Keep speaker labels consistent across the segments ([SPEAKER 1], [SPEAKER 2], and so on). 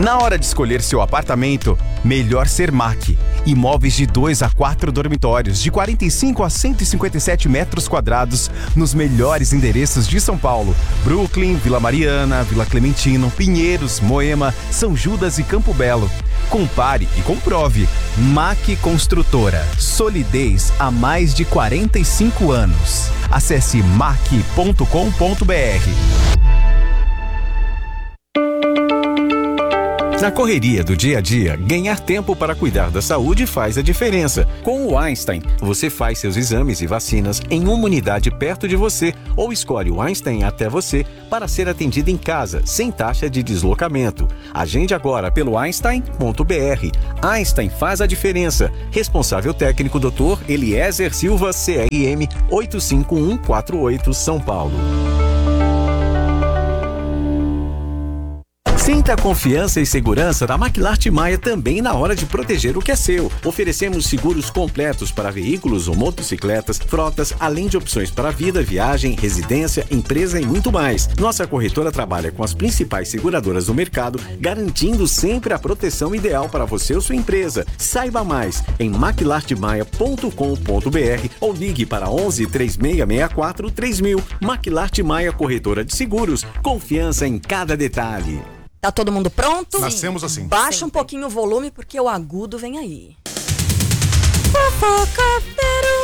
[SPEAKER 1] Na hora de escolher seu apartamento, melhor ser MAC. Imóveis de 2 a 4 dormitórios, de 45 a 157 metros quadrados, nos melhores endereços de São Paulo: Brooklyn, Vila Mariana, Vila Clementino, Pinheiros, Moema, São Judas e Campo Belo. Compare e comprove. MAC Construtora. Solidez há mais de 45 anos. Acesse mac.com.br. Na correria do dia a dia, ganhar tempo para cuidar da saúde faz a diferença. Com o Einstein, você faz seus exames e vacinas em uma unidade perto de você ou escolhe o Einstein até você para ser atendido em casa, sem taxa de deslocamento. Agende agora pelo einstein.br. Einstein faz a diferença. Responsável técnico Dr. Eliezer Silva, CRM 85148, São Paulo. Sinta a confiança e segurança da Maquilart Maia também na hora de proteger o que é seu. Oferecemos seguros completos para veículos ou motocicletas, frotas, além de opções para vida, viagem, residência, empresa e muito mais. Nossa corretora trabalha com as principais seguradoras do mercado, garantindo sempre a proteção ideal para você ou sua empresa. Saiba mais em maquilartmaia.com.br ou ligue para 11 3664 3000. Maquilart Maia Corretora de Seguros. Confiança em cada detalhe.
[SPEAKER 2] Tá todo mundo pronto?
[SPEAKER 3] Nascemos assim.
[SPEAKER 2] Baixa um pouquinho o volume porque o agudo vem aí. Fofocateiro.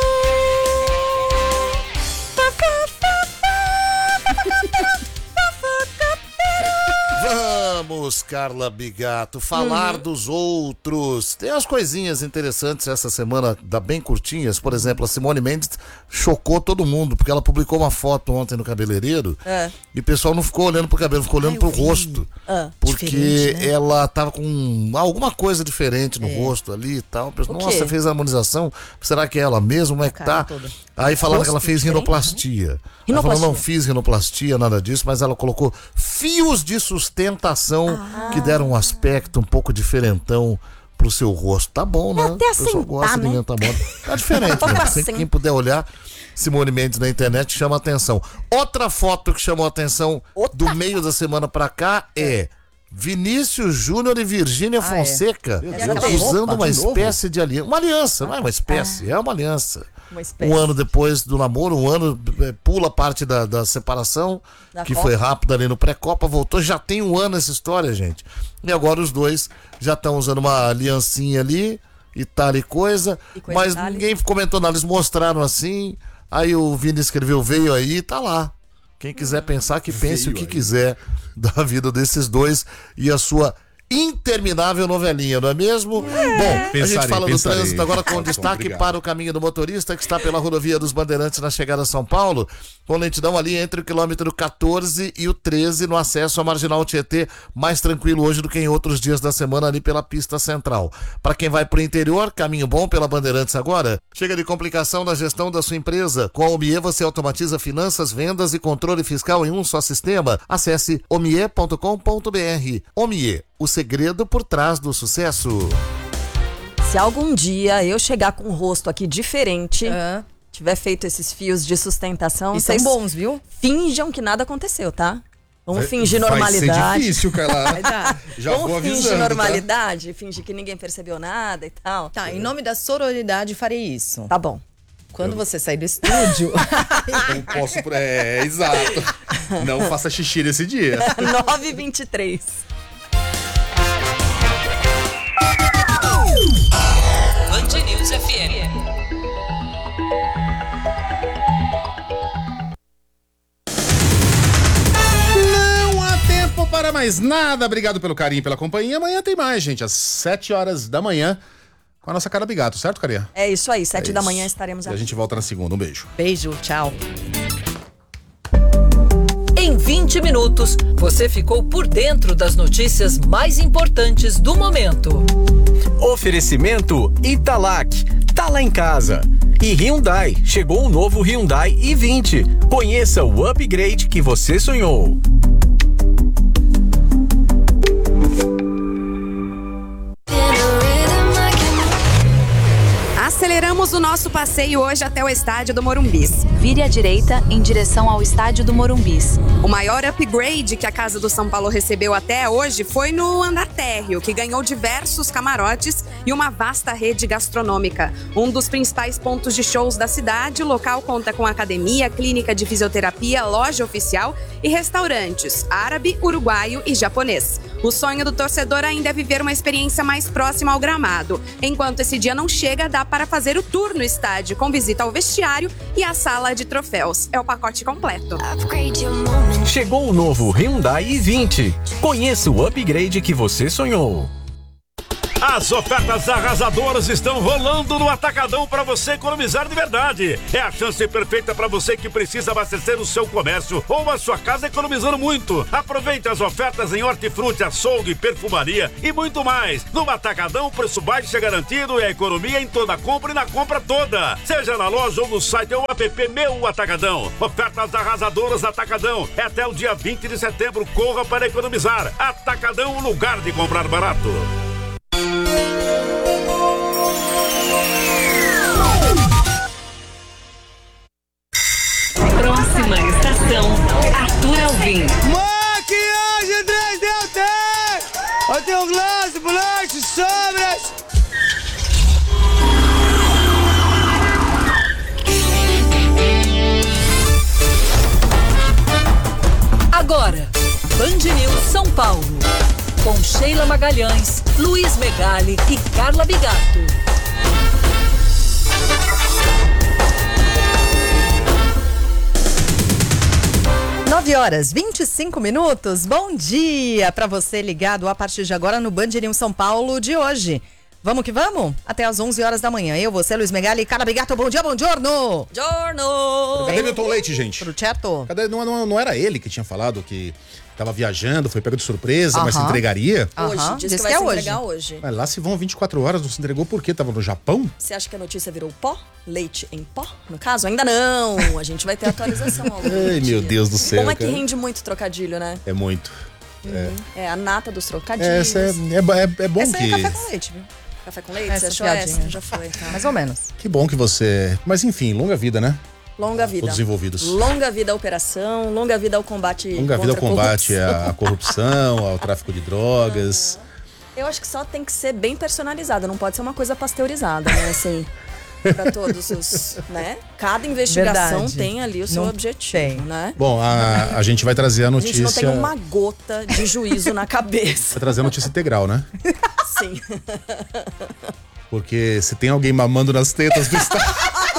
[SPEAKER 4] Vamos, Carla Bigato, falar dos outros. Tem umas coisinhas interessantes essa semana, bem curtinhas. Por exemplo, a Simone Mendes chocou todo mundo, porque ela publicou uma foto ontem no cabeleireiro e o pessoal não ficou olhando pro cabelo, ficou olhando pro rosto. Porque né? Ela tava com alguma coisa diferente no rosto ali e tal. Nossa, fez a harmonização. Será que é ela mesmo? Como é que tá? Toda. Aí falaram que ela fez rinoplastia. Ela falou, não fiz rinoplastia, nada disso, mas ela colocou fios de sustentação que deram um aspecto um pouco diferentão pro seu rosto. Tá bom, né?
[SPEAKER 2] Até assim,
[SPEAKER 4] o pessoal gosta de inventar moda. Tá diferente, né? Quem puder olhar Simone Mendes na internet chama atenção. Outra foto que chamou atenção do meio da semana pra cá é Vinícius Júnior e Virgínia Fonseca usando uma espécie de aliança. Uma aliança, não é uma espécie, é uma aliança. Um ano depois do namoro, pula a parte da separação, que foi rápida ali no pré-copa, voltou, já tem um ano essa história, gente. E agora os dois já estão usando uma aliancinha ali e tal e coisa, mas ninguém comentou nada, eles mostraram assim, aí o Vini escreveu, veio aí, tá lá. Quem quiser pensar, que pense o que quiser da vida desses dois e a sua interminável novelinha, não é mesmo? Bom, a gente fala do trânsito agora com destaque para o caminho do motorista que está pela rodovia dos Bandeirantes na chegada a São Paulo, com lentidão ali entre o quilômetro 14 e o 13 no acesso à Marginal Tietê, mais tranquilo hoje do que em outros dias da semana ali pela pista central. Para quem vai pro interior, caminho bom pela Bandeirantes agora. Chega de complicação na gestão da sua empresa. Com a Omie você automatiza finanças, vendas e controle fiscal em um só sistema. Acesse omie.com.br. Omie, o segredo por trás do sucesso.
[SPEAKER 2] Se algum dia eu chegar com um rosto aqui diferente, tiver feito esses fios de sustentação,
[SPEAKER 5] vocês são bons, viu?
[SPEAKER 2] Finjam que nada aconteceu, tá? Vamos fingir normalidade.
[SPEAKER 3] Vai ser difícil, Carla. Já vou avisando.
[SPEAKER 2] Fingir normalidade, fingir que ninguém percebeu nada e tal.
[SPEAKER 5] Tá, em nome da sororidade farei isso.
[SPEAKER 2] Tá bom.
[SPEAKER 5] Quando você sair do estúdio...
[SPEAKER 3] Eu posso... exato. Não faça xixi nesse dia.
[SPEAKER 2] 9h23.
[SPEAKER 6] Band News FM.
[SPEAKER 3] Não há tempo para mais nada. Obrigado pelo carinho e pela companhia. Amanhã tem mais, gente. Às 7 horas da manhã. Com a nossa cara Bigato, certo, Carinha?
[SPEAKER 2] É isso aí, 7 da manhã estaremos aqui.
[SPEAKER 3] E a gente volta na segunda. Um beijo.
[SPEAKER 5] Beijo, tchau.
[SPEAKER 6] Em 20 minutos, você ficou por dentro das notícias mais importantes do momento.
[SPEAKER 1] Oferecimento Italac, tá lá em casa. E Hyundai, chegou o novo Hyundai i20. Conheça o upgrade que você sonhou.
[SPEAKER 7] Aceleramos o nosso passeio hoje até o estádio do Morumbis.
[SPEAKER 8] Vire à direita em direção ao estádio do Morumbis.
[SPEAKER 7] O maior upgrade que a Casa do São Paulo recebeu até hoje foi no andar térreo, que ganhou diversos camarotes e uma vasta rede gastronômica. Um dos principais pontos de shows da cidade, o local conta com academia, clínica de fisioterapia, loja oficial e restaurantes árabe, uruguaio e japonês. O sonho do torcedor ainda é viver uma experiência mais próxima ao gramado. Enquanto esse dia não chega, dá para fazer o tour no estádio, com visita ao vestiário e à sala de troféus. É o pacote completo.
[SPEAKER 1] Chegou o novo Hyundai i20. Conheça o upgrade que você sonhou.
[SPEAKER 9] As ofertas arrasadoras estão rolando no Atacadão para você economizar de verdade. É a chance perfeita para você que precisa abastecer o seu comércio ou a sua casa economizando muito. Aproveite as ofertas em hortifruti, açougue, perfumaria e muito mais. No Atacadão, o preço baixo é garantido e a economia em toda compra e na compra toda. Seja na loja ou no site ou app Meu Atacadão. Ofertas arrasadoras Atacadão. É até o dia 20 de setembro. Corra para economizar. Atacadão, o lugar de comprar barato.
[SPEAKER 6] Próxima estação, Arthur Alvim.
[SPEAKER 10] Maquiagem 3D eu tenho glace, bolacha, sobras.
[SPEAKER 6] Agora, Band News São Paulo. Com Sheila Magalhães, Luiz Megali e Carla Bigato.
[SPEAKER 5] 9h25. Bom dia para você ligado a partir de agora no Band News São Paulo de hoje. Vamos que vamos? Até às 11 horas da manhã. Eu, você, Luiz Megali e Carla Bigato. Bom dia, bom giorno!
[SPEAKER 2] Giorno!
[SPEAKER 3] Cadê Milton Leite, gente?
[SPEAKER 5] Tudo certo?
[SPEAKER 3] Cadê? Não era ele que tinha falado que tava viajando, foi pego de surpresa, mas se entregaria?
[SPEAKER 2] Hoje, diz que vai se entregar hoje.
[SPEAKER 3] Mas lá se vão 24 horas, não se entregou por quê? Tava no Japão?
[SPEAKER 2] Você acha que a notícia virou pó? Leite em pó? No caso, ainda não. A gente vai ter atualização ao longo
[SPEAKER 3] Ai, meu Deus do céu.
[SPEAKER 2] Como é que rende muito trocadilho, né?
[SPEAKER 3] É muito.
[SPEAKER 2] É a nata dos trocadilhos.
[SPEAKER 3] Essa é bom
[SPEAKER 5] essa
[SPEAKER 3] que...
[SPEAKER 5] é café com leite, viu?
[SPEAKER 2] Café com leite? Você achou essa? Já foi, tá?
[SPEAKER 5] Mais ou menos.
[SPEAKER 3] Que bom que você... Mas enfim, longa vida, né?
[SPEAKER 2] Longa vida.
[SPEAKER 3] Todos envolvidos.
[SPEAKER 2] Longa vida à operação, longa vida ao combate.
[SPEAKER 3] Longa vida ao combate à corrupção, ao tráfico de drogas.
[SPEAKER 2] Eu acho que só tem que ser bem personalizada, não pode ser uma coisa pasteurizada, né? Assim, pra todos os, né? Cada investigação tem ali o seu objetivo, né?
[SPEAKER 3] Bom, a gente vai trazer a notícia...
[SPEAKER 2] A gente não tem uma gota de juízo na cabeça.
[SPEAKER 3] Vai trazer a notícia integral, né?
[SPEAKER 2] Sim.
[SPEAKER 3] Porque se tem alguém mamando nas tetas do Estado...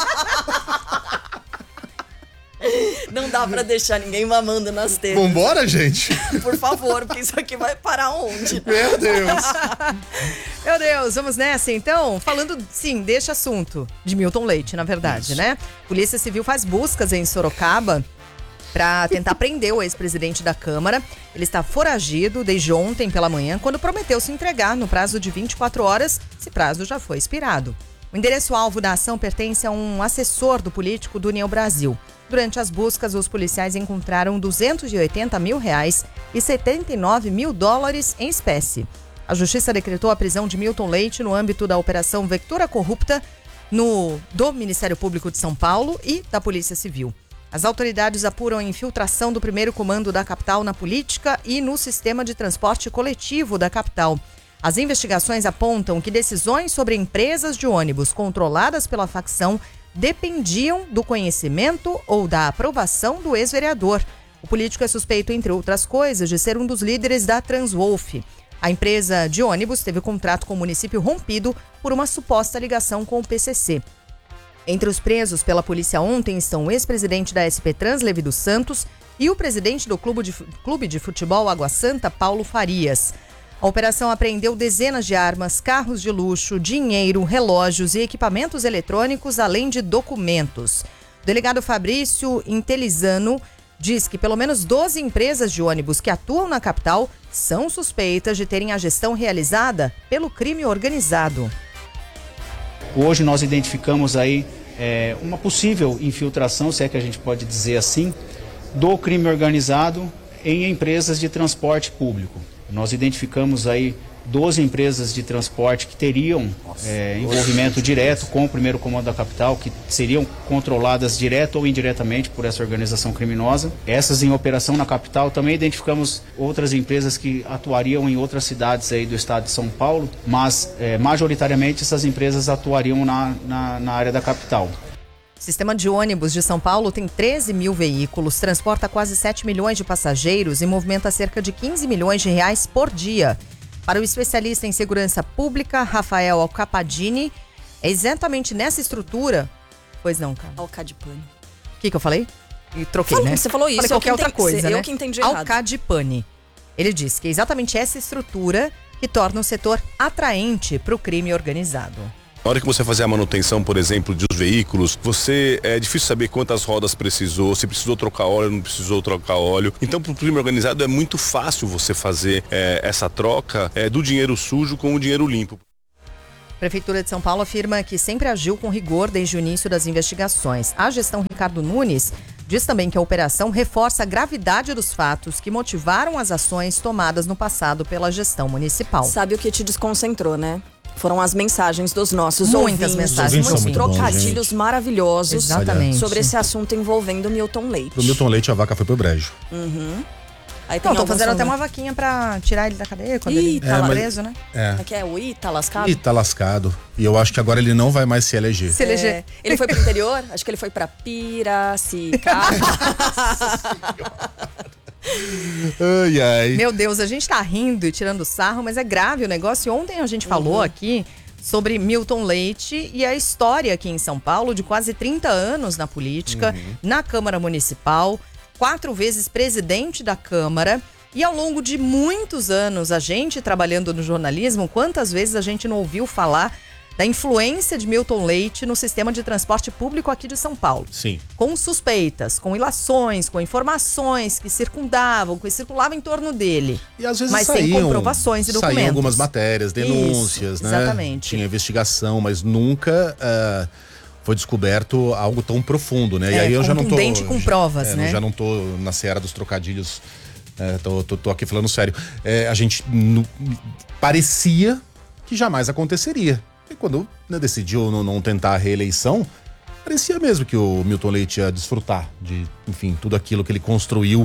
[SPEAKER 2] Não dá pra deixar ninguém mamando nas tetas.
[SPEAKER 3] Vambora, gente?
[SPEAKER 2] Por favor, porque isso aqui vai parar onde?
[SPEAKER 3] Meu Deus.
[SPEAKER 5] Meu Deus, vamos nessa então? Falando, sim, deste assunto de Milton Leite, na verdade, né? Polícia Civil faz buscas em Sorocaba para tentar prender o ex-presidente da Câmara. Ele está foragido desde ontem pela manhã, quando prometeu se entregar no prazo de 24 horas. Esse prazo já foi expirado. O endereço-alvo da ação pertence a um assessor do político do União Brasil. Durante as buscas, os policiais encontraram R$280 mil e $79 mil em espécie. A Justiça decretou a prisão de Milton Leite no âmbito da Operação Vectura Corrupta do Ministério Público de São Paulo e da Polícia Civil. As autoridades apuram a infiltração do primeiro comando da capital na política e no sistema de transporte coletivo da capital. As investigações apontam que decisões sobre empresas de ônibus controladas pela facção dependiam do conhecimento ou da aprovação do ex-vereador. O político é suspeito, entre outras coisas, de ser um dos líderes da Transwolf. A empresa de ônibus teve o contrato com o município rompido por uma suposta ligação com o PCC. Entre os presos pela polícia ontem estão o ex-presidente da SP Trans, Levi dos Santos, e o presidente do Clube de Futebol Água Santa, Paulo Farias. A operação apreendeu dezenas de armas, carros de luxo, dinheiro, relógios e equipamentos eletrônicos, além de documentos. O delegado Fabrício Intelizano diz que pelo menos 12 empresas de ônibus que atuam na capital são suspeitas de terem a gestão realizada pelo crime organizado.
[SPEAKER 11] Hoje nós identificamos aí uma possível infiltração, se é que a gente pode dizer assim, do crime organizado em empresas de transporte público. Nós identificamos aí 12 empresas de transporte que teriam envolvimento direto com o primeiro comando da capital, que seriam controladas direto ou indiretamente por essa organização criminosa. Essas em operação na capital. Também identificamos outras empresas que atuariam em outras cidades aí do estado de São Paulo, mas majoritariamente essas empresas atuariam na área da capital.
[SPEAKER 5] O sistema de ônibus de São Paulo tem 13 mil veículos, transporta quase 7 milhões de passageiros e movimenta cerca de 15 milhões de reais por dia. Para o especialista em segurança pública, Rafael Alcapadini, é exatamente nessa estrutura... Pois não, cara.
[SPEAKER 2] Alcadipani.
[SPEAKER 5] O que eu falei? E troquei, né?
[SPEAKER 2] Você falou isso.
[SPEAKER 5] Falei qualquer outra coisa, né?
[SPEAKER 2] Eu que entendi errado.
[SPEAKER 5] Alcadipani. Ele diz que é exatamente essa estrutura que torna o setor atraente para o crime organizado.
[SPEAKER 12] Na hora que você fazer a manutenção, por exemplo, dos veículos, é difícil saber quantas rodas precisou, se precisou trocar óleo, não precisou trocar óleo. Então, para o crime organizado é muito fácil você fazer essa troca do dinheiro sujo com o dinheiro limpo.
[SPEAKER 5] A Prefeitura de São Paulo afirma que sempre agiu com rigor desde o início das investigações. A gestão Ricardo Nunes diz também que a operação reforça a gravidade dos fatos que motivaram as ações tomadas no passado pela gestão municipal.
[SPEAKER 2] Sabe o que te desconcentrou, né? Foram as mensagens dos nossos
[SPEAKER 5] Muitas
[SPEAKER 2] ouvintes.
[SPEAKER 5] mensagens.
[SPEAKER 2] Muitos trocadilhos maravilhosos.
[SPEAKER 5] Exatamente.
[SPEAKER 2] Sobre esse assunto envolvendo Milton Leite.
[SPEAKER 3] Pro Milton Leite, a vaca foi pro brejo.
[SPEAKER 2] Aí
[SPEAKER 5] Não, estão fazendo até uma vaquinha pra tirar ele da cadeia quando ele tá preso, né?
[SPEAKER 2] Que é o I, tá lascado?
[SPEAKER 3] Ih, tá lascado. E eu acho que agora ele não vai mais se eleger.
[SPEAKER 5] Se eleger.
[SPEAKER 2] Ele foi pro interior? Acho que ele foi pra Piracicaba.
[SPEAKER 3] Ai, ai.
[SPEAKER 5] Meu Deus, a gente tá rindo e tirando sarro, mas é grave o negócio. E ontem a gente falou aqui sobre Milton Leite e a história aqui em São Paulo de quase 30 anos na política, na Câmara Municipal, 4 vezes presidente da Câmara. E ao longo de muitos anos, a gente trabalhando no jornalismo, quantas vezes a gente não ouviu falar da influência de Milton Leite no sistema de transporte público aqui de São Paulo.
[SPEAKER 3] Sim.
[SPEAKER 5] Com suspeitas, com ilações, com informações que circulavam em torno dele.
[SPEAKER 3] E às vezes
[SPEAKER 5] mas
[SPEAKER 3] saíam,
[SPEAKER 5] sem comprovações e documentos.
[SPEAKER 3] Saíam algumas matérias, denúncias,
[SPEAKER 5] Isso,
[SPEAKER 3] né?
[SPEAKER 5] exatamente.
[SPEAKER 3] Tinha investigação, mas nunca foi descoberto algo tão profundo, né? E aí eu já não tô...
[SPEAKER 5] com provas, né?
[SPEAKER 3] Eu já não tô na seara dos trocadilhos, tô aqui falando sério. A gente parecia que jamais aconteceria. E quando decidiu não tentar a reeleição, parecia mesmo que o Milton Leite ia desfrutar de, enfim, tudo aquilo que ele construiu,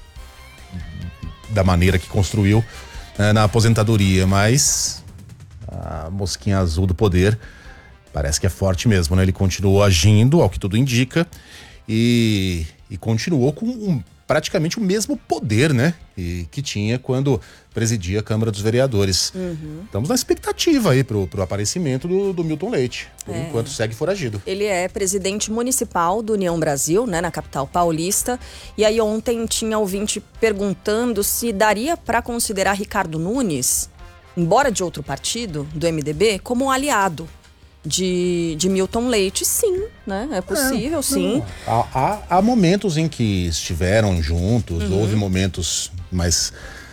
[SPEAKER 3] da maneira que construiu na aposentadoria. Mas a mosquinha azul do poder parece que é forte mesmo, né? Ele continuou agindo, ao que tudo indica, e continuou com praticamente o mesmo poder, né? Que tinha quando presidia a Câmara dos Vereadores. Estamos na expectativa aí pro aparecimento do Milton Leite. Por enquanto segue foragido.
[SPEAKER 2] Ele é presidente municipal do União Brasil, né, na capital paulista. E aí ontem tinha ouvinte perguntando se daria para considerar Ricardo Nunes, embora de outro partido, do MDB, como um aliado de Milton Leite. Sim, né? É possível, sim.
[SPEAKER 3] Há momentos em que estiveram juntos, houve momentos mais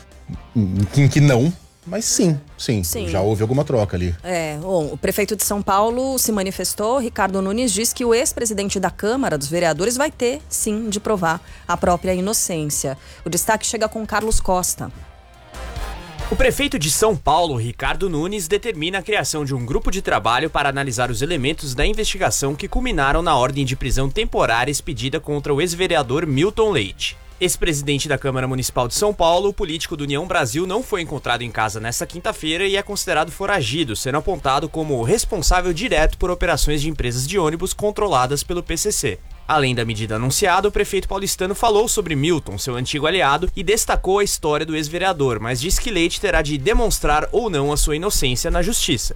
[SPEAKER 3] em que não, mas sim. Já houve alguma troca ali.
[SPEAKER 2] Bom, o prefeito de São Paulo se manifestou. Ricardo Nunes diz que o ex-presidente da Câmara dos Vereadores vai ter, sim, de provar a própria inocência. O destaque chega com Carlos Costa.
[SPEAKER 13] O prefeito de São Paulo, Ricardo Nunes, determina a criação de um grupo de trabalho para analisar os elementos da investigação que culminaram na ordem de prisão temporária expedida contra o ex-vereador Milton Leite. Ex-presidente da Câmara Municipal de São Paulo, o político do União Brasil não foi encontrado em casa nesta quinta-feira e é considerado foragido, sendo apontado como responsável direto por operações de empresas de ônibus controladas pelo PCC. Além da medida anunciada, o prefeito paulistano falou sobre Milton, seu antigo aliado, e destacou a história do ex-vereador, mas disse que Leite terá de demonstrar ou não a sua inocência na justiça.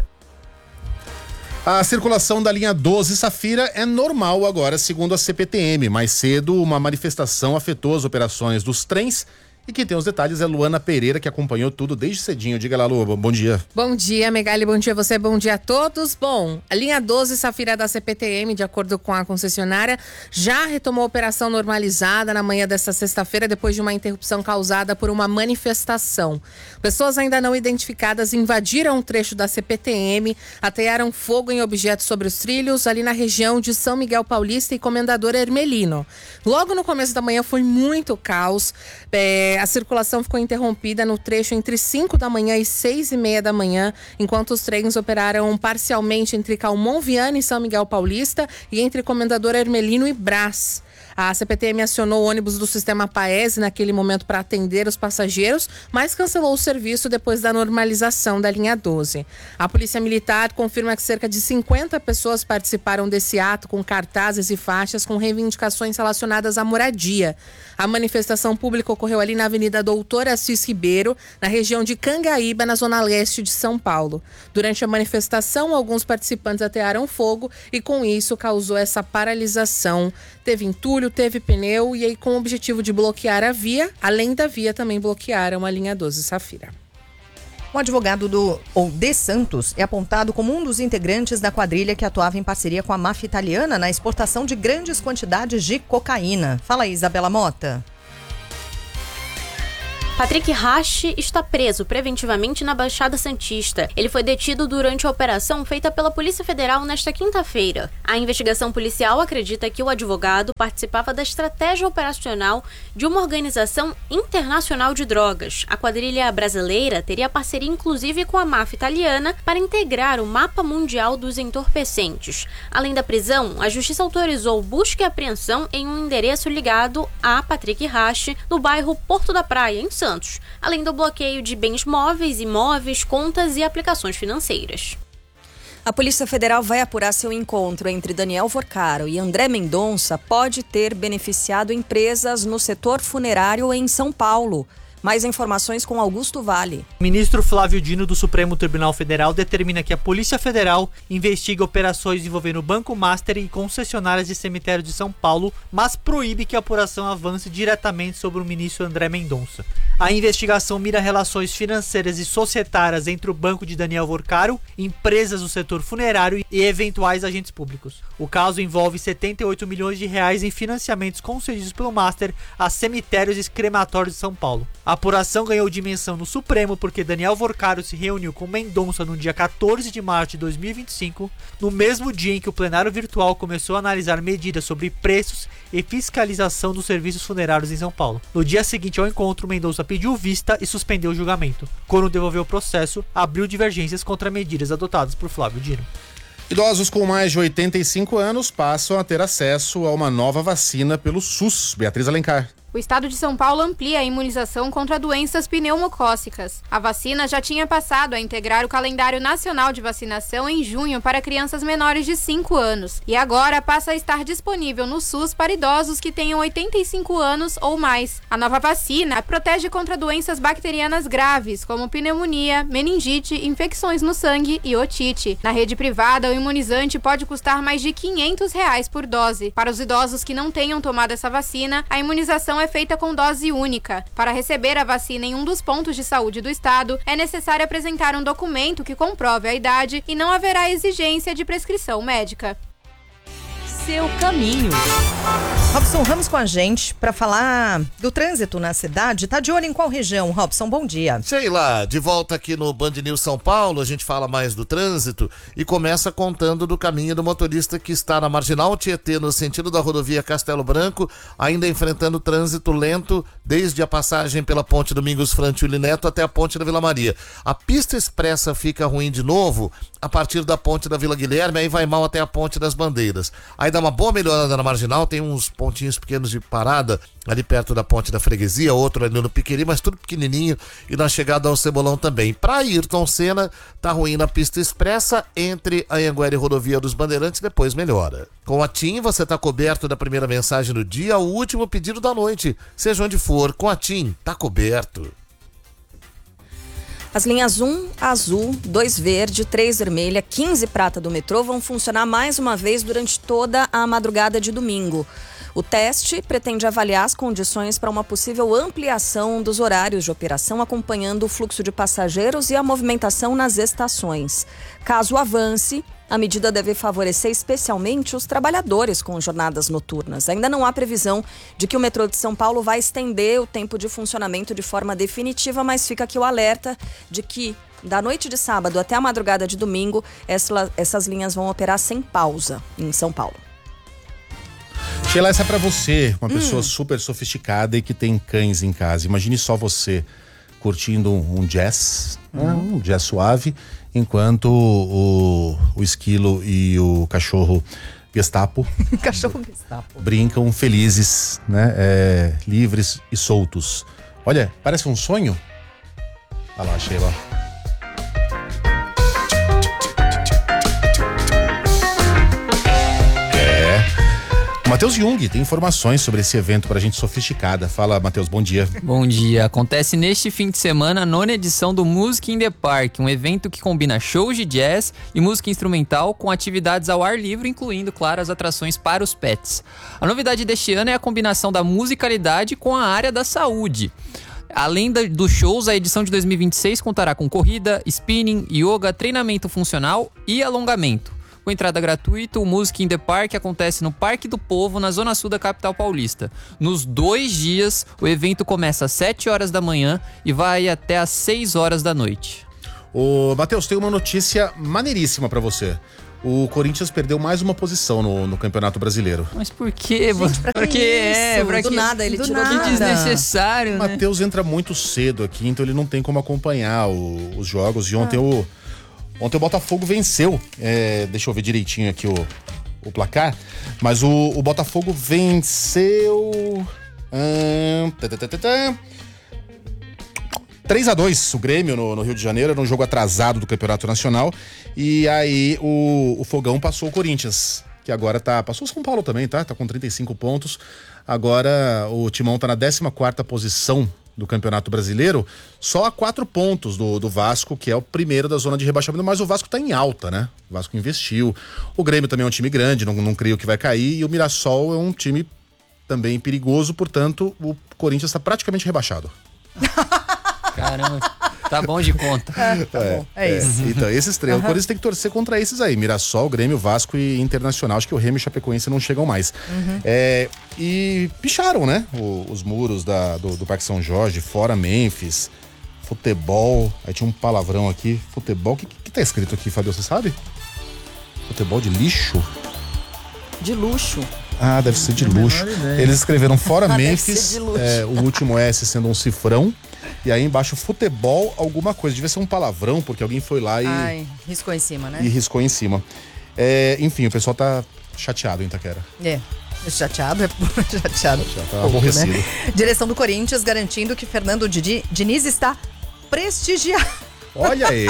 [SPEAKER 3] A circulação da linha 12 Safira é normal agora, segundo a CPTM. Mais cedo, uma manifestação afetou as operações dos trens. E quem tem os detalhes é Luana Pereira, que acompanhou tudo desde cedinho. Diga lá, Lu, bom dia.
[SPEAKER 14] Bom dia, Megali, bom dia a você, bom dia a todos. Bom, a linha 12 Safira da CPTM, de acordo com a concessionária, já retomou a operação normalizada na manhã desta sexta-feira, depois de uma interrupção causada por uma manifestação. Pessoas ainda não identificadas invadiram um trecho da CPTM, atearam fogo em objetos sobre os trilhos, ali na região de São Miguel Paulista e Comendador Hermelino. Logo no começo da manhã foi muito caos. A circulação ficou interrompida no trecho entre 5 da manhã e 6h30 da manhã, enquanto os trens operaram parcialmente entre Calmon Viana e São Miguel Paulista e entre Comendador Hermelino e Brás. A CPTM acionou o ônibus do sistema Paese naquele momento para atender os passageiros, mas cancelou o serviço depois da normalização da linha 12. A Polícia Militar confirma que cerca de 50 pessoas participaram desse ato com cartazes e faixas com reivindicações relacionadas à moradia. A manifestação pública ocorreu ali na Avenida Doutor Assis Ribeiro, na região de Cangaíba, na zona leste de São Paulo. Durante a manifestação, alguns participantes atearam fogo e com isso causou essa paralisação. Teve entulho, teve pneu e aí com o objetivo de bloquear a via, além da via também bloquearam a linha 12 Safira.
[SPEAKER 5] O advogado de Santos é apontado como um dos integrantes da quadrilha que atuava em parceria com a máfia italiana na exportação de grandes quantidades de cocaína. Fala aí, Isabela Mota.
[SPEAKER 15] Patrick Rache está preso preventivamente na Baixada Santista. Ele foi detido durante a operação feita pela Polícia Federal nesta quinta-feira. A investigação policial acredita que o advogado participava da estratégia operacional de uma organização internacional de drogas. A quadrilha brasileira teria parceria inclusive com a máfia italiana para integrar o mapa mundial dos entorpecentes. Além da prisão, a justiça autorizou busca e apreensão em um endereço ligado a Patrick Rache no bairro Porto da Praia, em Santos, além do bloqueio de bens móveis, imóveis, contas e aplicações financeiras.
[SPEAKER 2] A Polícia Federal vai apurar se o encontro entre Daniel Vorcaro e André Mendonça pode ter beneficiado empresas no setor funerário em São Paulo. Mais informações com Augusto Vale.
[SPEAKER 16] O ministro Flávio Dino do Supremo Tribunal Federal determina que a Polícia Federal investigue operações envolvendo o Banco Master e concessionárias de cemitério de São Paulo, mas proíbe que a apuração avance diretamente sobre o ministro André Mendonça. A investigação mira relações financeiras e societárias entre o banco de Daniel Vorcaro, empresas do setor funerário e eventuais agentes públicos. O caso envolve 78 milhões de reais em financiamentos concedidos pelo Master a cemitérios e crematórios de São Paulo. A apuração ganhou dimensão no Supremo porque Daniel Vorcaro se reuniu com Mendonça no dia 14 de março de 2025, no mesmo dia em que o plenário virtual começou a analisar medidas sobre preços e fiscalização dos serviços funerários em São Paulo. No dia seguinte ao encontro, Mendonça pediu vista e suspendeu o julgamento. Quando devolveu o processo, abriu divergências contra medidas adotadas por Flávio Dino.
[SPEAKER 3] Idosos com mais de 85 anos passam a ter acesso a uma nova vacina pelo SUS. Beatriz Alencar.
[SPEAKER 17] O estado de São Paulo amplia a imunização contra doenças pneumocócicas. A vacina já tinha passado a integrar o calendário nacional de vacinação em junho para crianças menores de 5 anos. E agora passa a estar disponível no SUS para idosos que tenham 85 anos ou mais. A nova vacina protege contra doenças bacterianas graves, como pneumonia, meningite, infecções no sangue e otite. Na rede privada, o imunizante pode custar mais de R$500 por dose. Para os idosos que não tenham tomado essa vacina, a imunização é feita com dose única. Para receber a vacina em um dos pontos de saúde do estado, é necessário apresentar um documento que comprove a idade e não haverá exigência de prescrição médica.
[SPEAKER 5] Seu caminho. Robson Ramos com a gente para falar do trânsito na cidade. Tá de olho em qual região, Robson? Bom dia.
[SPEAKER 4] Sei lá, de volta aqui no Band News São Paulo, a gente fala mais do trânsito e começa contando do caminho do motorista que está na Marginal Tietê, no sentido da rodovia Castelo Branco, ainda enfrentando trânsito lento desde a passagem pela Ponte Domingos Frantili Neto até a Ponte da Vila Maria. A pista expressa fica ruim de novo a partir da Ponte da Vila Guilherme, aí vai mal até a Ponte das Bandeiras. Aí dá uma boa melhorada na Marginal, tem uns pontinhos pequenos de parada ali perto da Ponte da Freguesia, outro ali no Piqueri, mas tudo pequenininho, e na chegada ao Cebolão também. Para Ayrton Senna, tá ruim na pista expressa entre a Anhanguera e Rodovia dos Bandeirantes, depois melhora. Com a TIM, você tá coberto da primeira mensagem do dia, o último pedido da noite. Seja onde for, com a TIM, tá coberto.
[SPEAKER 2] As linhas 1 azul, 2 verde, 3 vermelha, 15 prata do metrô vão funcionar mais uma vez durante toda a madrugada de domingo. O teste pretende avaliar as condições para uma possível ampliação dos horários de operação, acompanhando o fluxo de passageiros e a movimentação nas estações. Caso avance, a medida deve favorecer especialmente os trabalhadores com jornadas noturnas. Ainda não há previsão de que o metrô de São Paulo vai estender o tempo de funcionamento de forma definitiva, mas fica aqui o alerta de que da noite de sábado até a madrugada de domingo, essas linhas vão operar sem pausa em São Paulo.
[SPEAKER 3] Sheila, essa é pra você, uma pessoa super sofisticada e que tem cães em casa. Imagine só você curtindo um jazz, um jazz suave, enquanto o esquilo e o cachorro Gestapo
[SPEAKER 5] Cachorro Gestapo.
[SPEAKER 3] brincam felizes, né? Livres e soltos. Olha, parece um sonho. Olha lá, Sheila. Matheus Jung tem informações sobre esse evento pra gente sofisticada. Fala, Matheus, bom dia.
[SPEAKER 18] Bom dia. Acontece neste fim de semana a 9ª edição do Music in the Park, um evento que combina shows de jazz e música instrumental com atividades ao ar livre, incluindo, claro, as atrações para os pets. A novidade deste ano é a combinação da musicalidade com a área da saúde. Além dos shows, a edição de 2026 contará com corrida, spinning, yoga, treinamento funcional e alongamento. Com entrada gratuita, o Music in the Park acontece no Parque do Povo, na zona sul da capital paulista. Nos 2 dias, o evento começa às 7 horas da manhã e vai até às 6 horas da noite.
[SPEAKER 3] Ô, Matheus, tem uma notícia maneiríssima pra você. O Corinthians perdeu mais uma posição no Campeonato Brasileiro.
[SPEAKER 18] Mas por quê?
[SPEAKER 2] Pra que do nada ele tirou
[SPEAKER 18] nada. Que desnecessário,
[SPEAKER 3] O
[SPEAKER 18] né?
[SPEAKER 3] Matheus entra muito cedo aqui, então ele não tem como acompanhar os jogos. E ontem Ontem o Botafogo venceu, deixa eu ver direitinho aqui o placar, mas o Botafogo venceu 3-2 o Grêmio no Rio de Janeiro, era um jogo atrasado do Campeonato Nacional, e aí o Fogão passou o Corinthians, que agora passou o São Paulo também, tá com 35 pontos, agora o Timão tá na 14ª posição do Campeonato Brasileiro, só a 4 pontos do Vasco, que é o primeiro da zona de rebaixamento, mas o Vasco tá em alta, né? O Vasco investiu. O Grêmio também é um time grande, não creio que vai cair, e o Mirassol é um time também perigoso, portanto, o Corinthians tá praticamente rebaixado.
[SPEAKER 18] Caramba, tá bom de conta.
[SPEAKER 5] É isso.
[SPEAKER 3] Então, esses três, o Corinthians tem que torcer contra esses aí, Mirassol, Grêmio, Vasco e Internacional. Acho que o Remo e Chapecoense não chegam mais. E picharam, né? Os muros do Parque São Jorge, fora Memphis, futebol, aí tinha um palavrão aqui, futebol, o que tá escrito aqui, Fabio, você sabe? Futebol de lixo?
[SPEAKER 2] De luxo.
[SPEAKER 3] Ah, deve ser de luxo. Eles escreveram fora Memphis, o último S sendo um cifrão. E aí embaixo, futebol, alguma coisa. Devia ser um palavrão, porque alguém foi lá
[SPEAKER 5] riscou em cima, né?
[SPEAKER 3] E riscou em cima. Enfim, o pessoal tá chateado em Itaquera.
[SPEAKER 5] Chateado,
[SPEAKER 3] Tá aborrecido.
[SPEAKER 5] Né? Direção do Corinthians garantindo que Fernando Diniz está prestigiado.
[SPEAKER 3] Olha aí!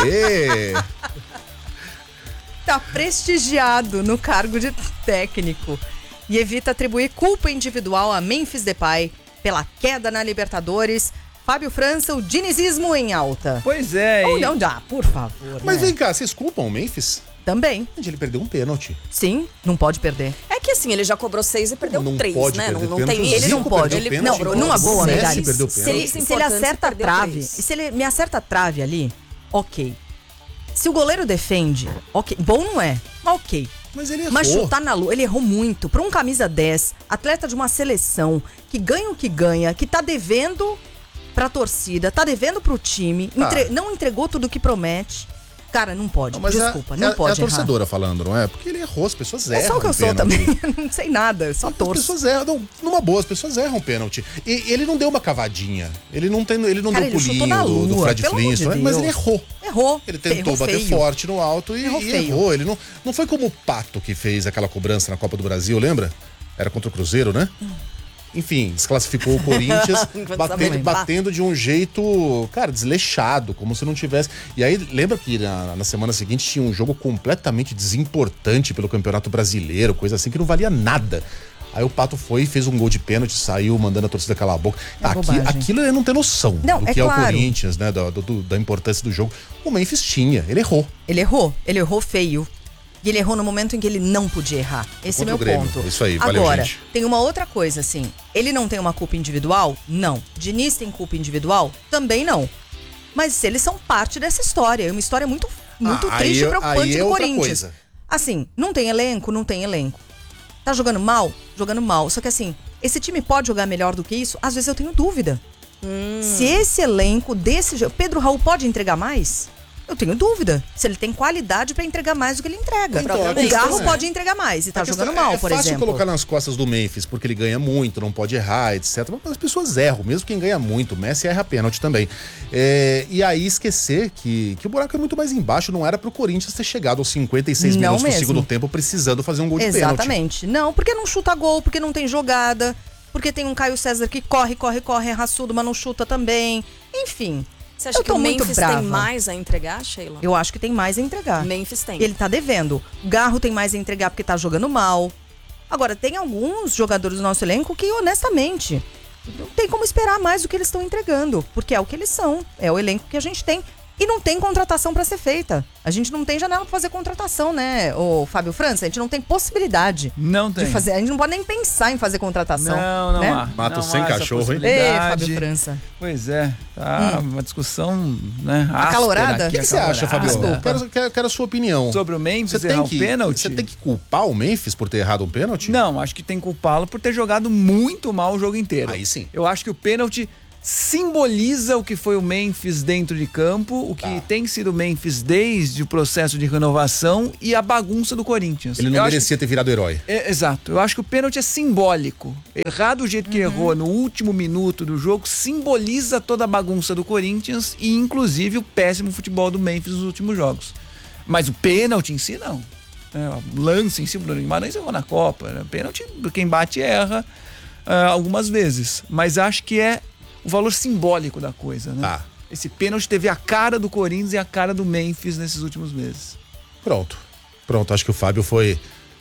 [SPEAKER 5] Tá prestigiado no cargo de técnico e evita atribuir culpa individual a Memphis Depay pela queda na Libertadores. Fábio França, o dinizismo em alta.
[SPEAKER 10] Pois é.
[SPEAKER 5] Não dá, por favor.
[SPEAKER 3] Mas
[SPEAKER 5] né?
[SPEAKER 3] vem cá, vocês culpam o Memphis?
[SPEAKER 5] Também.
[SPEAKER 3] Ele perdeu um pênalti.
[SPEAKER 5] Sim, não pode perder.
[SPEAKER 2] É que assim, ele já cobrou 6 e perdeu 3, né?
[SPEAKER 3] Não
[SPEAKER 2] tem
[SPEAKER 5] ele não pode.
[SPEAKER 2] Ele
[SPEAKER 5] numa boa, Megali.
[SPEAKER 2] Se
[SPEAKER 5] ele acerta a trave, e se ele me acerta a trave ali, ok. Se o goleiro defende, ok. Bom não é, mas ok.
[SPEAKER 3] Mas ele errou.
[SPEAKER 5] Mas chutar na lua, ele errou muito. Pra um camisa 10, atleta de uma seleção, que ganha o que ganha, que tá devendo pra torcida, tá devendo pro time, não entregou tudo o que promete. Cara, não pode, desculpa, não pode
[SPEAKER 3] É a torcedora falando, não é? Porque ele errou, as pessoas erram.
[SPEAKER 5] É só o que eu sou também, não sei nada, só torço.
[SPEAKER 3] As pessoas erram, numa boa, as pessoas erram pênalti. E ele não deu uma cavadinha, ele não deu pulinho do Fred Flintstone, mas ele errou.
[SPEAKER 5] Errou.
[SPEAKER 3] Ele tentou bater forte no alto e errou. Ele não foi como o Pato que fez aquela cobrança na Copa do Brasil, lembra? Era contra o Cruzeiro, né? Enfim, desclassificou o Corinthians batendo de um jeito, cara, desleixado, como se não tivesse. E aí, lembra que na semana seguinte tinha um jogo completamente desimportante pelo Campeonato Brasileiro, coisa assim que não valia nada. Aí o Pato foi e fez um gol de pênalti, saiu mandando a torcida calar a boca. Aquilo ele não tem noção do que é o Corinthians, né? Da importância do jogo. O Memphis tinha, ele errou.
[SPEAKER 5] Ele errou feio. E ele errou no momento em que ele não podia errar. Esse é o meu ponto.
[SPEAKER 3] Isso aí, valeu,
[SPEAKER 5] agora,
[SPEAKER 3] gente.
[SPEAKER 5] Tem uma outra coisa, assim. Ele não tem uma culpa individual? Não. Diniz tem culpa individual? Também não. Mas eles são parte dessa história. É uma história muito triste e preocupante do Corinthians.
[SPEAKER 3] Coisa.
[SPEAKER 5] Assim, não tem elenco? Não tem elenco. Tá jogando mal? Jogando mal. Só que assim, esse time pode jogar melhor do que isso? Às vezes eu tenho dúvida. Se esse elenco desse... Pedro Raul pode entregar mais? Eu tenho dúvida se ele tem qualidade pra entregar mais do que ele entrega.
[SPEAKER 3] Então,
[SPEAKER 5] o Garro pode entregar mais e tá jogando mal, por exemplo.
[SPEAKER 3] É fácil colocar nas costas do Memphis, porque ele ganha muito, não pode errar, etc. Mas as pessoas erram, mesmo quem ganha muito. O Messi erra pênalti também. E aí esquecer que o buraco é muito mais embaixo, não era pro Corinthians ter chegado aos 56 minutos do segundo tempo precisando fazer um gol de pênalti.
[SPEAKER 5] Exatamente. Não, porque não chuta gol, porque não tem jogada, porque tem um Caio César que corre, é raçudo, mas não chuta também. Enfim.
[SPEAKER 2] Você acha que o Memphis tem mais a entregar, Sheila?
[SPEAKER 5] Eu acho que tem mais a entregar.
[SPEAKER 2] Memphis tem.
[SPEAKER 5] Ele tá devendo. O Garro tem mais a entregar porque tá jogando mal. Agora, tem alguns jogadores do nosso elenco que, honestamente, não tem como esperar mais do que eles estão entregando. Porque é o que eles são. É o elenco que a gente tem. E não tem contratação pra ser feita. A gente não tem janela pra fazer contratação, né, o Fábio França? A gente não tem possibilidade.
[SPEAKER 19] Não tem.
[SPEAKER 5] De fazer. A gente não pode nem pensar em fazer contratação.
[SPEAKER 19] Não
[SPEAKER 5] né?
[SPEAKER 19] há.
[SPEAKER 3] Mato sem cachorro, hein?
[SPEAKER 5] Ei, Fábio França.
[SPEAKER 19] Pois é. Tá uma discussão, né?
[SPEAKER 5] Acalorada?
[SPEAKER 3] O que você acha, Fábio? Quero a sua opinião.
[SPEAKER 19] Sobre o Memphis errar um pênalti?
[SPEAKER 3] Você tem que culpar o Memphis por ter errado um pênalti?
[SPEAKER 19] Não, acho que tem que culpá-lo por ter jogado muito mal o jogo inteiro.
[SPEAKER 3] Aí sim.
[SPEAKER 19] Eu acho que o pênalti simboliza o que foi o Memphis dentro de campo, o que tem sido o Memphis desde o processo de renovação e a bagunça do Corinthians.
[SPEAKER 3] Ele não merecia ter virado herói.
[SPEAKER 19] Exato. Eu acho que o pênalti é simbólico. Errar do jeito que errou no último minuto do jogo simboliza toda a bagunça do Corinthians e inclusive o péssimo futebol do Memphis nos últimos jogos. Mas o pênalti em si, não. O lance em si, o Bruno Guimarães errou na Copa. Pênalti, quem bate erra algumas vezes. Mas acho que é o valor simbólico da coisa, né? Esse pênalti teve a cara do Corinthians e a cara do Memphis nesses últimos meses.
[SPEAKER 3] Pronto, acho que o Fábio foi...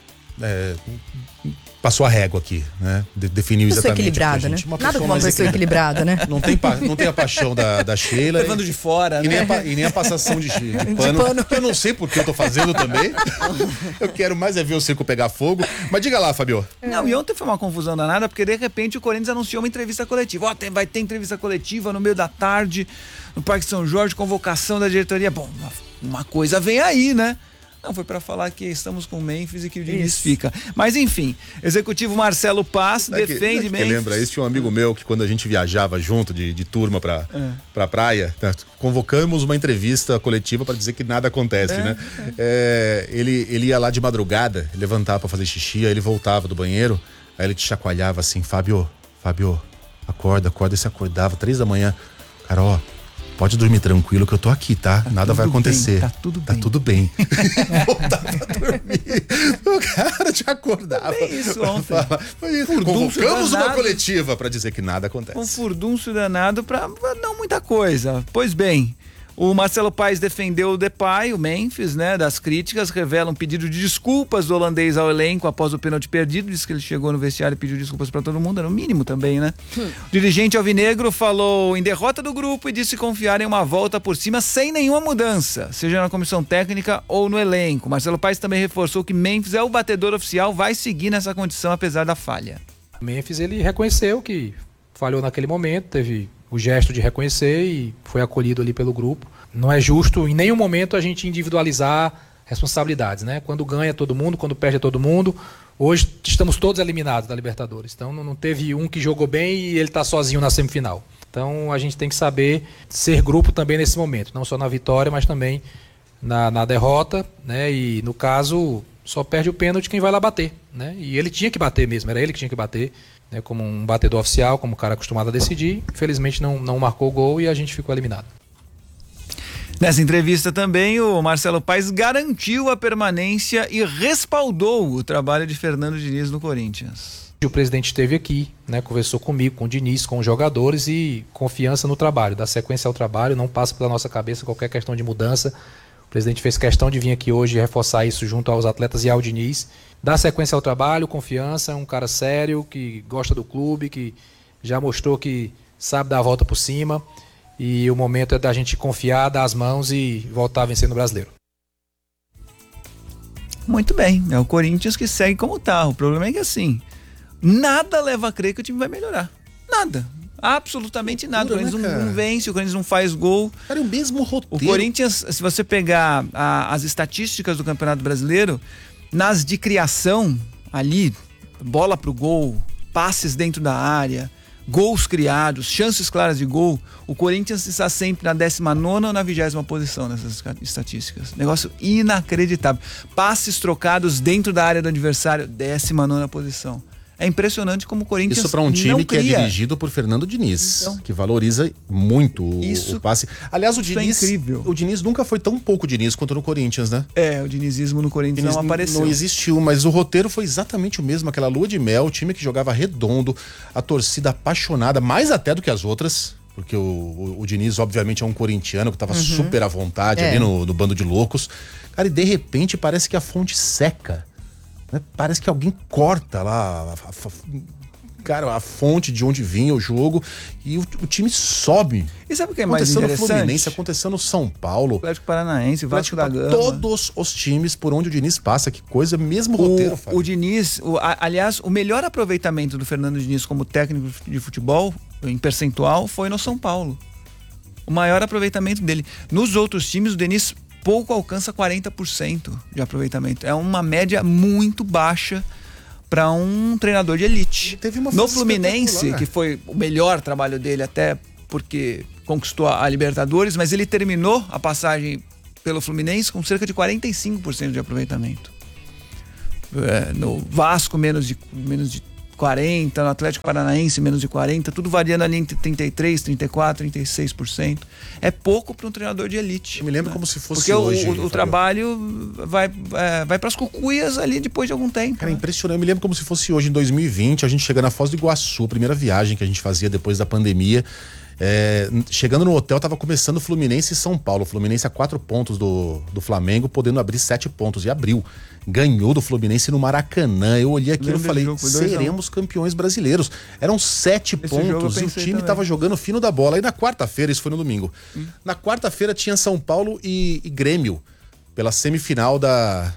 [SPEAKER 3] passou a régua aqui, né? Definiu exatamente.
[SPEAKER 5] Equilibrada, né? Nada como uma pessoa equilibrada, né?
[SPEAKER 3] Não tem a paixão da Sheila.
[SPEAKER 19] Levando de fora,
[SPEAKER 3] e
[SPEAKER 19] né?
[SPEAKER 3] Nem a passação de pano. Que eu não sei porque eu tô fazendo também. Eu quero mais é ver o circo pegar fogo. Mas diga lá, Fabio.
[SPEAKER 19] Não, e ontem foi uma confusão danada, porque de repente o Corinthians anunciou uma entrevista coletiva. Vai ter entrevista coletiva no meio da tarde, no Parque São Jorge, convocação da diretoria. Bom, uma coisa vem aí, né? Não, foi para falar que estamos com o Memphis e que o Diniz fica. Mas enfim, executivo Marcelo Paz defende Memphis.
[SPEAKER 3] Lembra isso? Tinha um amigo meu que quando a gente viajava junto de turma pra praia, convocamos uma entrevista coletiva para dizer que nada acontece, né? Ele ia lá de madrugada, levantava para fazer xixi, aí ele voltava do banheiro, aí ele te chacoalhava assim, Fábio, acorda, e se acordava 3 da manhã. Cara, ó, pode dormir tranquilo que eu tô aqui, tá? Nada vai acontecer.
[SPEAKER 19] Tá tudo bem.
[SPEAKER 3] Voltava a dormir. O cara te acordava.
[SPEAKER 19] Isso ontem.
[SPEAKER 3] Convocamos uma coletiva pra dizer que nada acontece.
[SPEAKER 19] Um furdúncio danado pra não muita coisa. Pois bem, o Marcelo Paes defendeu o Depay, o Memphis, né? Das críticas, revela um pedido de desculpas do holandês ao elenco após o pênalti perdido. Diz que ele chegou no vestiário e pediu desculpas pra todo mundo, era o mínimo também, né? O dirigente alvinegro falou em derrota do grupo e disse confiar em uma volta por cima sem nenhuma mudança, seja na comissão técnica ou no elenco. Marcelo Paes também reforçou que Memphis é o batedor oficial, vai seguir nessa condição apesar da falha.
[SPEAKER 20] O Memphis, ele reconheceu que falhou naquele momento, teve o gesto de reconhecer e foi acolhido ali pelo grupo. Não é justo em nenhum momento a gente individualizar responsabilidades, né? Quando ganha todo mundo, quando perde todo mundo. Hoje estamos todos eliminados da Libertadores. Então não teve um que jogou bem e ele está sozinho na semifinal. Então a gente tem que saber ser grupo também nesse momento, não só na vitória, mas também na derrota, né? E no caso só perde o pênalti quem vai lá bater, né? E ele tinha que bater mesmo, era ele que tinha que bater, né? Como um batedor oficial, como um cara acostumado a decidir. Infelizmente não marcou o gol e a gente ficou eliminado.
[SPEAKER 19] Nessa entrevista também o Marcelo Paes garantiu a permanência e respaldou o trabalho de Fernando Diniz no Corinthians.
[SPEAKER 20] O presidente esteve aqui, né, conversou comigo, com o Diniz, com os jogadores e confiança no trabalho, dar sequência ao trabalho, não passa pela nossa cabeça qualquer questão de mudança. O presidente fez questão de vir aqui hoje e reforçar isso junto aos atletas e ao Diniz. Dar sequência ao trabalho, confiança, é um cara sério, que gosta do clube, que já mostrou que sabe dar a volta por cima. E o momento é da gente confiar, dar as mãos e voltar a vencer no Brasileiro.
[SPEAKER 19] Muito bem, é o Corinthians que segue como tá. O problema é que assim, nada leva a crer que o time vai melhorar. Nada. Absolutamente nada. O Corinthians não vence, o Corinthians não faz gol.
[SPEAKER 3] Era o mesmo roteiro.
[SPEAKER 19] O Corinthians, se você pegar as estatísticas do Campeonato Brasileiro, nas de criação, ali, bola pro gol, passes dentro da área, gols criados, chances claras de gol, o Corinthians está sempre na 19ª ou na 20ª posição nessas estatísticas. Negócio inacreditável. Passes trocados dentro da área do adversário, 19ª posição. É impressionante como o Corinthians
[SPEAKER 3] isso para um time que
[SPEAKER 19] cria.
[SPEAKER 3] é dirigido por Fernando Diniz, que valoriza muito o passe. Aliás, o Diniz,
[SPEAKER 19] é incrível.
[SPEAKER 3] O Diniz nunca foi tão pouco Diniz quanto no Corinthians, né?
[SPEAKER 19] O dinizismo no Corinthians não apareceu.
[SPEAKER 3] Não existiu, mas o roteiro foi exatamente o mesmo, aquela lua de mel, o time que jogava redondo, a torcida apaixonada, mais até do que as outras, porque o Diniz obviamente é um corintiano que estava super à vontade ali no bando de loucos. Cara, e de repente parece que a fonte seca. Parece que alguém corta lá a fonte de onde vinha o jogo e o time sobe.
[SPEAKER 19] E sabe o que é mais interessante?
[SPEAKER 3] Aconteceu no Fluminense, aconteceu no São Paulo,
[SPEAKER 19] Atlético Paranaense, Vasco da Gama.
[SPEAKER 3] Todos os times por onde o Diniz passa, que coisa, mesmo roteiro.
[SPEAKER 19] O Diniz, aliás, o melhor aproveitamento do Fernando Diniz como técnico de futebol, em percentual, foi no São Paulo. O maior aproveitamento dele. Nos outros times, o Diniz pouco alcança 40% de aproveitamento. É uma média muito baixa para um treinador de elite. No Fluminense, que foi o melhor trabalho dele, até porque conquistou a Libertadores, mas ele terminou a passagem pelo Fluminense com cerca de 45% de aproveitamento. No Vasco, menos de 40%, no Atlético Paranaense, menos de 40%, tudo variando ali entre 33%, 34%, 36%. É pouco para um treinador de elite.
[SPEAKER 3] Eu me lembro como se fosse
[SPEAKER 19] porque
[SPEAKER 3] hoje.
[SPEAKER 19] O trabalho vai para as cucuias ali depois de algum tempo.
[SPEAKER 3] Cara, impressionante. Eu me lembro como se fosse hoje, em 2020, a gente chegando na Foz do Iguaçu, a primeira viagem que a gente fazia depois da pandemia. Chegando no hotel, tava começando Fluminense e São Paulo. O Fluminense a 4 pontos do Flamengo, podendo abrir 7 pontos. E abriu. Ganhou do Fluminense no Maracanã. Eu olhei aquilo e falei, seremos campeões brasileiros. Eram 7 pontos e o time tava jogando fino da bola. Aí na quarta-feira, isso foi no domingo. Na quarta-feira tinha São Paulo e Grêmio pela semifinal da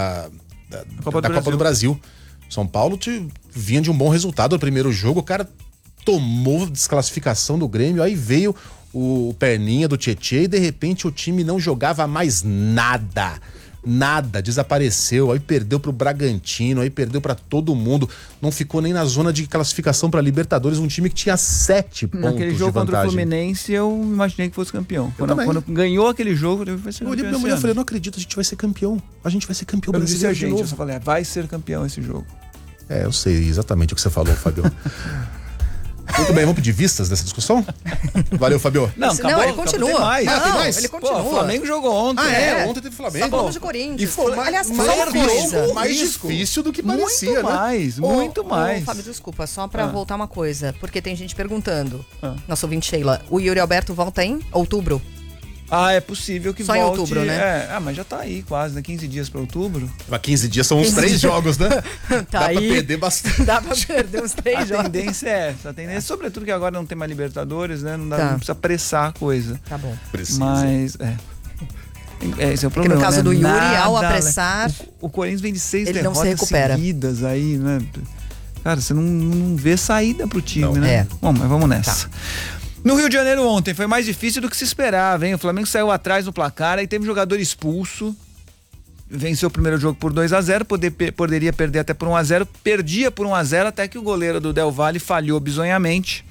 [SPEAKER 3] Copa do Brasil. São Paulo vinha de um bom resultado no primeiro jogo. O cara tomou desclassificação do Grêmio, aí veio o perninha do Tietê e de repente o time não jogava mais nada, desapareceu, aí perdeu pro Bragantino, aí perdeu pra todo mundo, não ficou nem na zona de classificação pra Libertadores, um time que tinha 7 pontos de vantagem.
[SPEAKER 19] Naquele jogo contra o Fluminense eu imaginei que fosse campeão. Quando ganhou aquele jogo, vai ser campeão. Eu olhei pra minha mulher e falei, não acredito, a gente vai ser campeão brasileiro de novo. Eu falei, vai ser campeão esse jogo.
[SPEAKER 3] Eu sei exatamente o que você falou, Fabio. Muito bem, vamos pedir vistas dessa discussão? Valeu, Fabio.
[SPEAKER 5] Não, ele continua.
[SPEAKER 3] Tem mais.
[SPEAKER 5] Ele continua.
[SPEAKER 19] O Flamengo jogou ontem.
[SPEAKER 3] Ontem teve Flamengo.
[SPEAKER 5] Só falamos de Corinthians.
[SPEAKER 3] E foi
[SPEAKER 5] aliás, só uma coisa.
[SPEAKER 3] Mais difícil do que parecia,
[SPEAKER 19] muito mais.
[SPEAKER 5] Fábio, desculpa, só pra voltar uma coisa, porque tem gente perguntando. Nosso ouvinte Sheila, o Yuri Alberto volta em outubro?
[SPEAKER 19] É possível que
[SPEAKER 5] só
[SPEAKER 19] volte.
[SPEAKER 5] Só em outubro, né?
[SPEAKER 19] Mas já tá aí quase, né? 15 dias pra outubro.
[SPEAKER 3] Mas 15 dias são uns 3 jogos, né?
[SPEAKER 5] Dá
[SPEAKER 3] pra perder bastante.
[SPEAKER 5] Dá pra perder uns 3 jogos.
[SPEAKER 19] A tendência é essa. Sobretudo que agora não tem mais Libertadores, né? Não precisa apressar a coisa.
[SPEAKER 5] Tá bom.
[SPEAKER 3] Precisa.
[SPEAKER 19] Mas, esse é o problema,
[SPEAKER 5] no caso do Yuri, ao
[SPEAKER 19] né?
[SPEAKER 5] apressar...
[SPEAKER 19] O Corinthians vem de 6
[SPEAKER 5] ele
[SPEAKER 19] derrotas
[SPEAKER 5] não se recupera.
[SPEAKER 19] Seguidas aí, né? Cara, você não vê saída pro time, né? Bom, mas vamos nessa. Tá. No Rio de Janeiro ontem foi mais difícil do que se esperava, hein? O Flamengo saiu atrás no placar, aí teve um jogador expulso, venceu o primeiro jogo por 2-0, poderia perder até por 1-0, perdia por 1-0 até que o goleiro do Del Valle falhou bizonhamente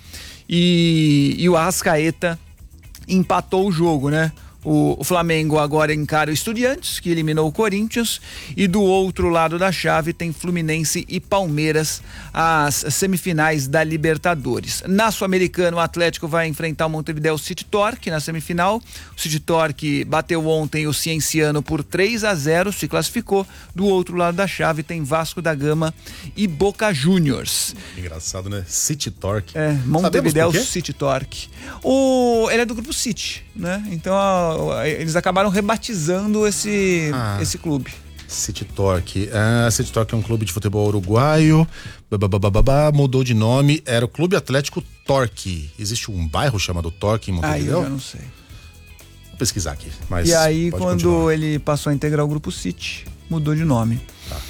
[SPEAKER 19] e o Arrascaeta empatou o jogo, né? O Flamengo agora encara o Estudiantes, que eliminou o Corinthians, e do outro lado da chave tem Fluminense e Palmeiras, as semifinais da Libertadores. Na Sul-Americana, o Atlético vai enfrentar o Montevideo City Torque na semifinal. O City Torque bateu ontem o Cienciano por 3-0, se classificou. Do outro lado da chave tem Vasco da Gama e Boca Juniors.
[SPEAKER 3] Engraçado, né? City Torque.
[SPEAKER 19] Montevideo City Torque. Ele é do grupo City, né? Então eles acabaram rebatizando esse clube.
[SPEAKER 3] City Torque. City Torque é um clube de futebol uruguaio. Mudou de nome. Era o Clube Atlético Torque. Existe um bairro chamado Torque em Montevideo?
[SPEAKER 19] Eu já não sei.
[SPEAKER 3] Vou pesquisar aqui. Mas
[SPEAKER 19] e aí, quando ele passou a integrar o grupo City, mudou de nome.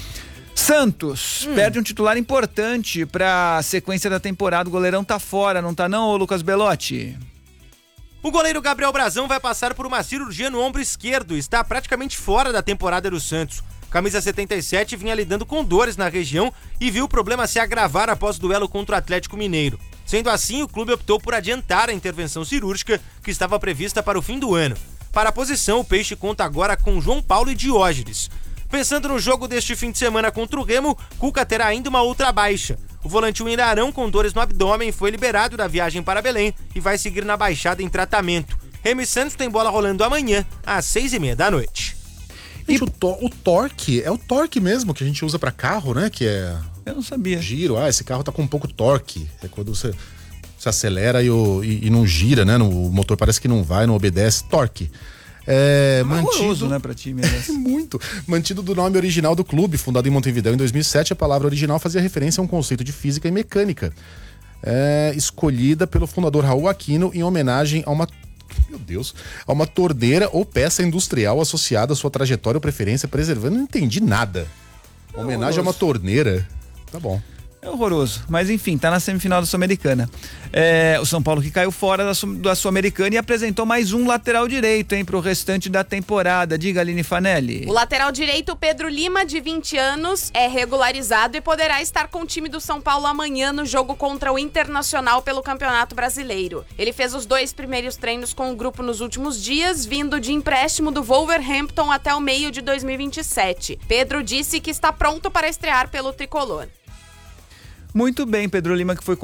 [SPEAKER 19] Santos perde um titular importante pra sequência da temporada. O goleirão tá fora, não tá não, ô Lucas Belotti?
[SPEAKER 13] O goleiro Gabriel Brazão vai passar por uma cirurgia no ombro esquerdo e está praticamente fora da temporada do Santos. Camisa 77 vinha lidando com dores na região e viu o problema se agravar após o duelo contra o Atlético Mineiro.
[SPEAKER 21] Sendo assim, o clube optou por adiantar a intervenção cirúrgica que estava prevista para o fim do ano. Para a posição, o Peixe conta agora com João Paulo e Diógenes. Pensando no jogo deste fim de semana contra o Remo, Cuca terá ainda uma outra baixa. O volante Willian Arão, com dores no abdômen, foi liberado da viagem para Belém e vai seguir na Baixada em tratamento. Remo e Santos tem bola rolando amanhã, às 6h30 da noite.
[SPEAKER 3] Gente, o torque, é o torque mesmo que a gente usa para carro, né? Que é...
[SPEAKER 19] Eu não sabia.
[SPEAKER 3] Giro, esse carro tá com um pouco torque. É quando você acelera e não gira, né? O motor parece que não vai, não obedece. Torque.
[SPEAKER 19] Mantido, né, pra time.
[SPEAKER 3] Muito. Mantido do nome original do clube, fundado em Montevidéu em 2007, a palavra original fazia referência a um conceito de física e mecânica. Escolhida pelo fundador Raul Aquino em homenagem a uma torneira ou peça industrial associada à sua trajetória ou preferência, preservando. Não entendi nada. Homenagem a uma torneira. Tá bom.
[SPEAKER 19] É horroroso, mas enfim, tá na semifinal da Sul-Americana. O São Paulo que caiu fora da Sul-Americana e apresentou mais um lateral direito, pro restante da temporada. Diga, Aline Fanelli.
[SPEAKER 7] O lateral direito, Pedro Lima, de 20 anos, é regularizado e poderá estar com o time do São Paulo amanhã no jogo contra o Internacional pelo Campeonato Brasileiro. Ele fez os 2 primeiros treinos com o grupo nos últimos dias, vindo de empréstimo do Wolverhampton até o meio de 2027. Pedro disse que está pronto para estrear pelo tricolor.
[SPEAKER 19] Muito bem, Pedro Lima, que foi